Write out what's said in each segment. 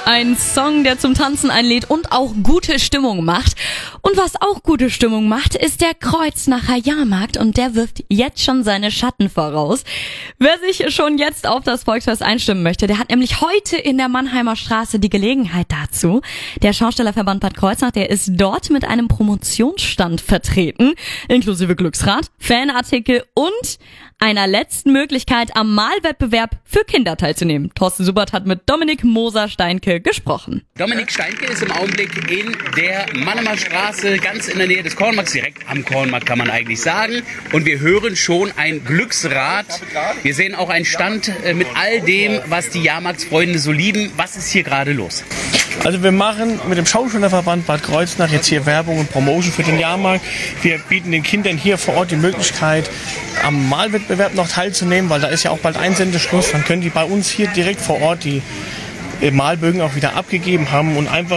Ein Song, der zum Tanzen einlädt und auch gute Stimmung macht. Und was auch gute Stimmung macht, ist der Kreuznacher Jahrmarkt und der wirft jetzt schon seine Schatten voraus. Wer sich schon jetzt auf das Volksfest einstimmen möchte, der hat nämlich heute in der Mannheimer Straße die Gelegenheit dazu. Der Schaustellerverband Bad Kreuznach, der ist dort mit einem Promotionsstand vertreten, inklusive Glücksrad, Fanartikel und einer letzten Möglichkeit, am Malwettbewerb für Kinder teilzunehmen. Thorsten Subert hat mit Dominik Moser-Steinke gesprochen. Dominik Steinke ist im Augenblick in der Mannheimer Straße, ganz in der Nähe des Kornmarkts, direkt am Kornmarkt kann man eigentlich sagen. Und wir hören schon ein Glücksrad. Wir sehen auch einen Stand mit all dem, was die Jahrmarktsfreunde so lieben. Was ist hier gerade los? Also wir machen mit dem Schaustellerverband Bad Kreuznach jetzt hier Werbung und Promotion für den Jahrmarkt. Wir bieten den Kindern hier vor Ort die Möglichkeit, am Malwettbewerb noch teilzunehmen, weil da ist ja auch bald Einsendeschluss. Dann können die bei uns hier direkt vor Ort die Malbögen auch wieder abgegeben haben und einfach,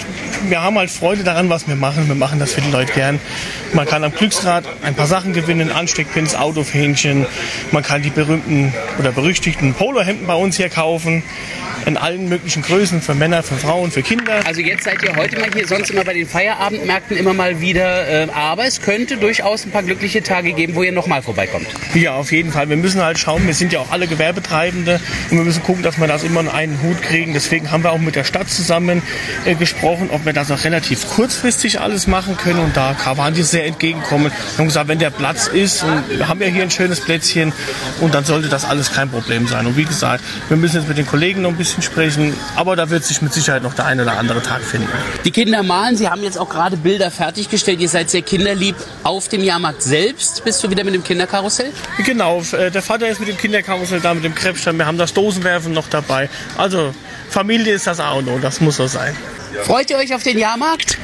wir haben halt Freude daran, was wir machen. Wir machen das für die Leute gern. Man kann am Glücksrad ein paar Sachen gewinnen, Ansteckpins, Autofähnchen. Man kann die berühmten oder berüchtigten Polohemden bei uns hier kaufen. In allen möglichen Größen, für Männer, für Frauen, für Kinder. Also jetzt seid ihr heute mal hier, sonst immer bei den Feierabendmärkten immer mal wieder. Aber es könnte durchaus ein paar glückliche Tage geben, wo ihr nochmal vorbeikommt. Ja, auf jeden Fall. Wir müssen halt schauen, wir sind ja auch alle Gewerbetreibende und wir müssen gucken, dass wir das immer in einen Hut kriegen. Deswegen haben wir auch mit der Stadt zusammen gesprochen, ob wir das auch relativ kurzfristig alles machen können. Und da waren die sehr entgegenkommen. Wir haben gesagt, wenn der Platz ist, und wir haben ja hier ein schönes Plätzchen, und dann sollte das alles kein Problem sein. Und wie gesagt, wir müssen jetzt mit den Kollegen noch ein bisschen sprechen, aber da wird sich mit Sicherheit noch der ein oder andere Tag finden. Die Kinder malen, Sie haben jetzt auch gerade Bilder fertiggestellt, ihr seid sehr kinderlieb. Auf dem Jahrmarkt selbst bist du wieder mit dem Kinderkarussell? Genau, der Vater ist mit dem Kinderkarussell da, mit dem Krebsstand, wir haben das Dosenwerfen noch dabei. Also Familie ist das A und O, das muss so sein. Freut ihr euch auf den Jahrmarkt?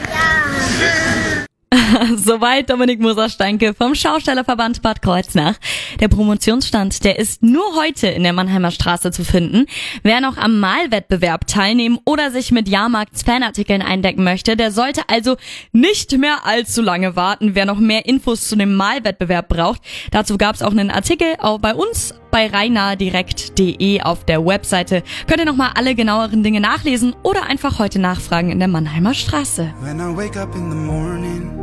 Soweit Dominik Moser-Steinke vom Schaustellerverband Bad Kreuznach. Der Promotionsstand, der ist nur heute in der Mannheimer Straße zu finden. Wer noch am Malwettbewerb teilnehmen oder sich mit Jahrmarkts-Fanartikeln eindecken möchte, der sollte also nicht mehr allzu lange warten. Wer noch mehr Infos zu dem Malwettbewerb braucht, dazu gab es auch einen Artikel auch bei uns bei rheinadirekt.de auf der Webseite. Könnt ihr nochmal alle genaueren Dinge nachlesen oder einfach heute nachfragen in der Mannheimer Straße. When I wake up in the morning,